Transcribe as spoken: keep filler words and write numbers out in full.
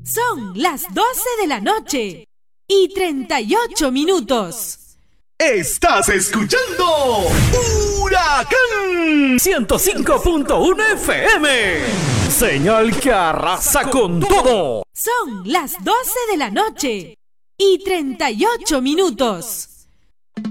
Son las doce de la noche y treinta y ocho minutos. Estás escuchando Huracán ciento cinco punto uno F M. Señal que arrasa con todo. Son las doce de la noche y treinta y ocho minutos.